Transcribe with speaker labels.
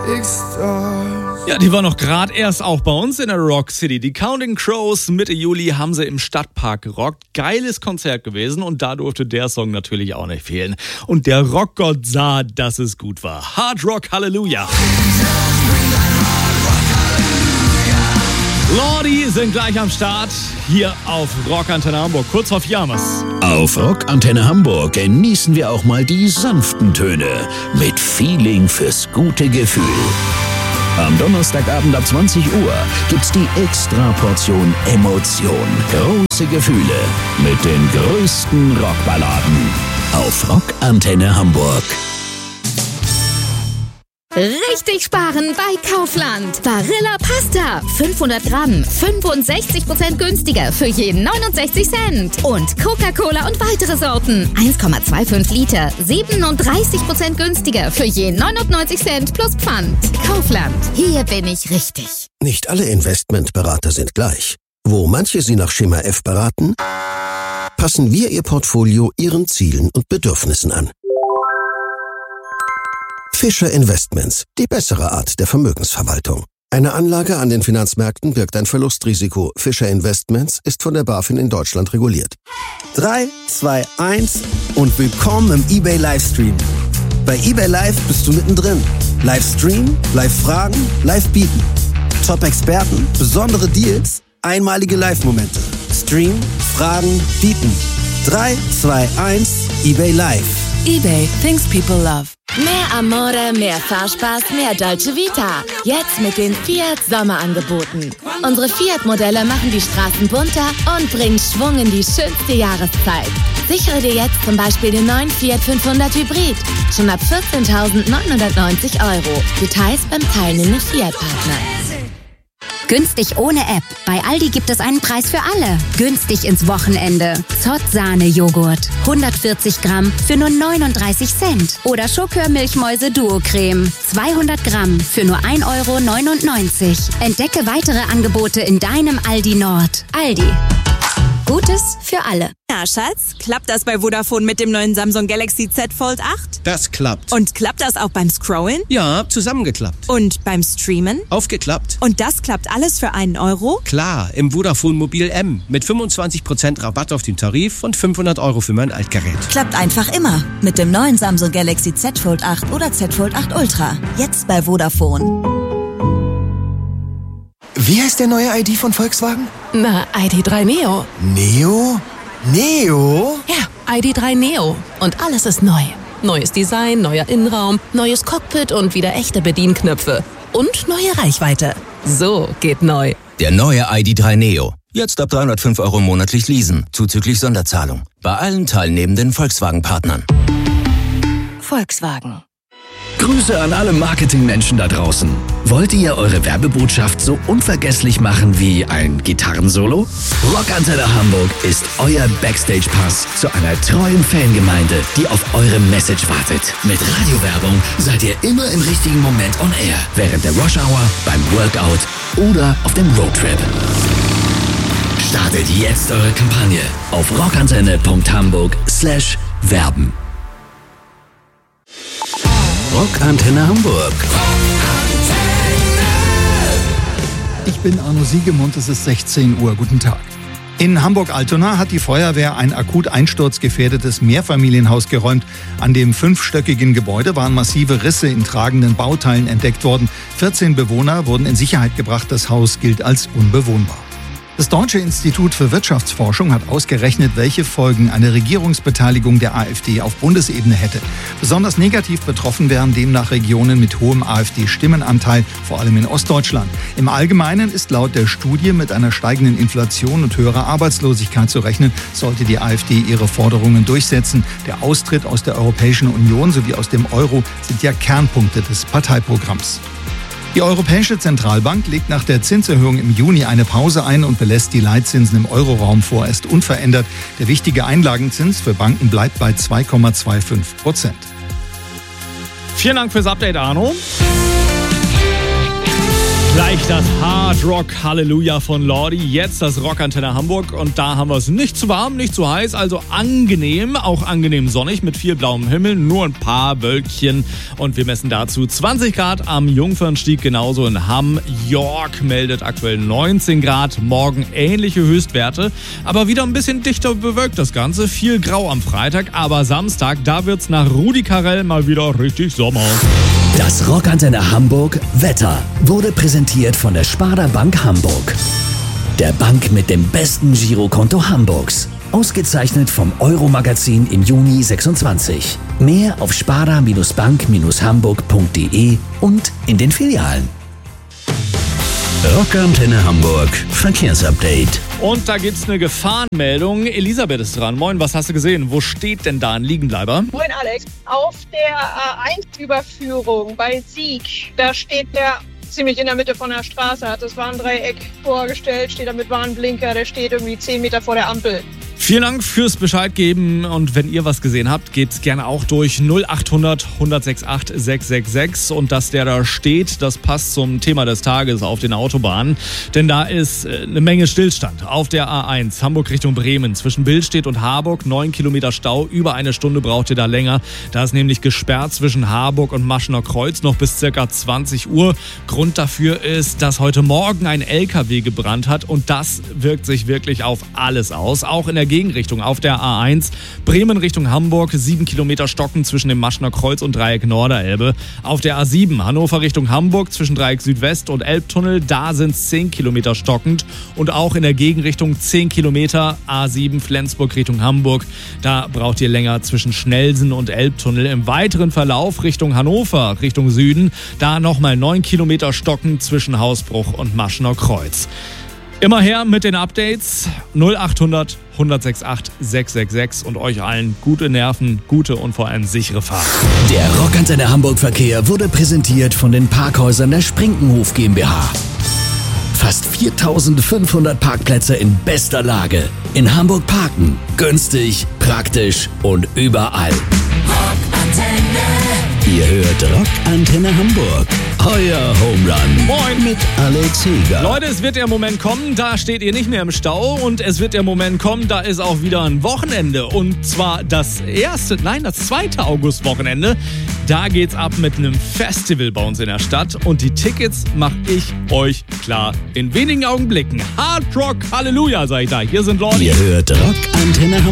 Speaker 1: Ja, die war noch gerade erst auch bei uns in der Rock City. Die Counting Crows, Mitte Juli haben sie im Stadtpark gerockt. Geiles Konzert gewesen und da durfte der Song natürlich auch nicht fehlen. Und der Rockgott sah, dass es gut war. Hard Rock Halleluja. Lordi sind gleich am Start hier auf Rock Antenne Hamburg, kurz vor Jammers.
Speaker 2: Auf Rock Antenne Hamburg genießen wir auch mal die sanften Töne mit Feeling fürs gute Gefühl. Am Donnerstagabend ab 20 Uhr gibt's die Extra-Portion Emotion. Große Gefühle mit den größten Rockballaden auf Rock Antenne Hamburg.
Speaker 3: Richtig sparen bei Kaufland. Barilla Pasta. 500 Gramm. 65% günstiger für je 69 Cent. Und Coca-Cola und weitere Sorten. 1,25 Liter. 37% günstiger für je 99 Cent plus Pfand. Kaufland. Hier bin ich richtig.
Speaker 4: Nicht alle Investmentberater sind gleich. Wo manche Sie nach Schema F beraten, passen wir Ihr Portfolio Ihren Zielen und Bedürfnissen an. Fischer Investments, die bessere Art der Vermögensverwaltung. Eine Anlage an den Finanzmärkten birgt ein Verlustrisiko. Fischer Investments ist von der BaFin in Deutschland reguliert.
Speaker 5: 3, 2, 1 und willkommen im eBay Livestream. Bei eBay Live bist du mittendrin. Livestream, Live-Fragen, Live-Bieten. Top-Experten, besondere Deals, einmalige Live-Momente. Stream, Fragen, Bieten. 3, 2, 1, eBay Live.
Speaker 6: eBay, things people love.
Speaker 7: Mehr Amore, mehr Fahrspaß, mehr Dolce Vita. Jetzt mit den Fiat Sommerangeboten. Unsere Fiat-Modelle machen die Straßen bunter und bringen Schwung in die schönste Jahreszeit. Sichere dir jetzt zum Beispiel den neuen Fiat 500 Hybrid. Schon ab 14.990 €. Details beim teilnehmenden Fiat-Partner.
Speaker 8: Günstig ohne App. Bei Aldi gibt es einen Preis für alle. Günstig ins Wochenende. Zott-Sahne-Joghurt. 140 Gramm für nur 39 Cent. Oder Schokör-Milchmäuse Duo-Creme. 200 Gramm für nur 1,99 €. Entdecke weitere Angebote in deinem Aldi Nord. Aldi. Gutes für alle.
Speaker 6: Ja, Schatz, klappt das bei Vodafone mit dem neuen Samsung Galaxy Z Fold 8?
Speaker 9: Das klappt.
Speaker 6: Und klappt das auch beim Scrollen?
Speaker 9: Ja, zusammengeklappt.
Speaker 6: Und beim Streamen?
Speaker 9: Aufgeklappt.
Speaker 6: Und das klappt alles für einen Euro?
Speaker 9: Klar, im Vodafone Mobil M. Mit 25% Rabatt auf den Tarif und 500 € für mein Altgerät.
Speaker 10: Klappt einfach immer. Mit dem neuen Samsung Galaxy Z Fold 8 oder Z Fold 8 Ultra. Jetzt bei Vodafone.
Speaker 11: Wie heißt der neue ID von Volkswagen?
Speaker 6: Na, ID.3 Neo.
Speaker 11: Neo? Neo?
Speaker 6: Ja, ID.3 Neo. Und alles ist neu. Neues Design, neuer Innenraum, neues Cockpit und wieder echte Bedienknöpfe. Und neue Reichweite. So geht neu.
Speaker 12: Der neue ID.3 Neo. Jetzt ab 305 € monatlich leasen, zuzüglich Sonderzahlung. Bei allen teilnehmenden Volkswagen-Partnern.
Speaker 6: Volkswagen.
Speaker 2: Grüße an alle Marketingmenschen da draußen. Wollt ihr eure Werbebotschaft so unvergesslich machen wie ein Gitarrensolo? Rock Antenne Hamburg ist euer Backstage-Pass zu einer treuen Fangemeinde, die auf eure Message wartet. Mit Radiowerbung seid ihr immer im richtigen Moment on air. Während der Rush Hour, beim Workout oder auf dem Roadtrip. Startet jetzt eure Kampagne auf rockantenne.hamburg/werben.
Speaker 4: Rock Antenne Hamburg.
Speaker 13: Ich bin Arno Siegemund, es ist 16 Uhr. Guten Tag. In Hamburg-Altona hat die Feuerwehr ein akut einsturzgefährdetes Mehrfamilienhaus geräumt. An dem 5-stöckigen Gebäude waren massive Risse in tragenden Bauteilen entdeckt worden. 14 Bewohner wurden in Sicherheit gebracht. Das Haus gilt als unbewohnbar. Das Deutsche Institut für Wirtschaftsforschung hat ausgerechnet, welche Folgen eine Regierungsbeteiligung der AfD auf Bundesebene hätte. Besonders negativ betroffen wären demnach Regionen mit hohem AfD-Stimmenanteil, vor allem in Ostdeutschland. Im Allgemeinen ist laut der Studie mit einer steigenden Inflation und höherer Arbeitslosigkeit zu rechnen, sollte die AfD ihre Forderungen durchsetzen. Der Austritt aus der Europäischen Union sowie aus dem Euro sind ja Kernpunkte des Parteiprogramms. Die Europäische Zentralbank legt nach der Zinserhöhung im Juni eine Pause ein und belässt die Leitzinsen im Euroraum vorerst unverändert. Der wichtige Einlagenzins für Banken bleibt bei 2,25%.
Speaker 1: Vielen Dank fürs Update, Arno. Gleich das Hard Rock Halleluja von Lordi, jetzt das Rockantenne Hamburg und da haben wir es nicht zu warm, nicht zu heiß, also angenehm, auch angenehm sonnig mit viel blauem Himmel, nur ein paar Wölkchen und wir messen dazu 20 Grad am Jungfernstieg, genauso in Hamm. York meldet aktuell 19 Grad, morgen ähnliche Höchstwerte, aber wieder ein bisschen dichter bewölkt das Ganze, viel grau am Freitag, aber Samstag, da wird's nach Rudi Carrell mal wieder richtig Sommer.
Speaker 2: Das Rockantenne Hamburg Wetter wurde präsentiert von der Sparda Bank Hamburg. Der Bank mit dem besten Girokonto Hamburgs. Ausgezeichnet vom Euro-Magazin im Juni 26. Mehr auf sparda-bank-hamburg.de und in den Filialen. Rockantenne Hamburg Verkehrsupdate.
Speaker 1: Und da gibt's eine Gefahrenmeldung. Elisabeth ist dran. Moin, was hast du gesehen? Wo steht denn da ein Liegenbleiber?
Speaker 14: Moin Alex. Auf der A1-Überführung bei Sieg, da steht der ziemlich in der Mitte von der Straße, hat das Warndreieck vorgestellt, steht da mit Warnblinker, der steht irgendwie 10 Meter vor der Ampel.
Speaker 1: Vielen Dank fürs Bescheid geben und wenn ihr was gesehen habt, geht's gerne auch durch 0800 168 666 und dass der da steht, das passt zum Thema des Tages auf den Autobahnen, denn da ist eine Menge Stillstand auf der A1 Hamburg Richtung Bremen zwischen Billstedt und Harburg, 9 Kilometer Stau, über eine Stunde braucht ihr da länger, da ist nämlich gesperrt zwischen Harburg und Maschener Kreuz noch bis circa 20 Uhr. Grund dafür ist, dass heute Morgen ein LKW gebrannt hat und das wirkt sich wirklich auf alles aus, auch in der Gegenrichtung auf der A1 Bremen Richtung Hamburg, 7 Kilometer Stocken zwischen dem Maschener Kreuz und Dreieck Norderelbe. Auf der A7 Hannover Richtung Hamburg zwischen Dreieck Südwest und Elbtunnel, da sind es 10 Kilometer stockend und auch in der Gegenrichtung 10 Kilometer A7 Flensburg Richtung Hamburg. Da braucht ihr länger zwischen Schnellsen und Elbtunnel. Im weiteren Verlauf Richtung Hannover, Richtung Süden, da nochmal 9 Kilometer stockend zwischen Hausbruch und Maschener Kreuz. Immer her mit den Updates 0800 168 666 und euch allen gute Nerven, gute und vor allem sichere Fahrt.
Speaker 2: Der Rockantenne Hamburg Verkehr wurde präsentiert von den Parkhäusern der Sprinkenhof GmbH. Fast 4.500 Parkplätze in bester Lage. In Hamburg parken. Günstig, praktisch und überall. Rockantenne. Ihr hört Rockantenne Hamburg. Euer Home Run.
Speaker 1: Moin.
Speaker 2: Mit Alex Heger.
Speaker 1: Leute, es wird der Moment kommen, da steht ihr nicht mehr im Stau und es wird der Moment kommen, da ist auch wieder ein Wochenende und zwar das 2. August-Wochenende. Da geht's ab mit einem Festival bei uns in der Stadt und die Tickets mache ich euch klar in wenigen Augenblicken. Hard Rock Halleluja, sag ich da. Hier sind Lordi.
Speaker 2: Ihr hört Rockantenne Hamburg.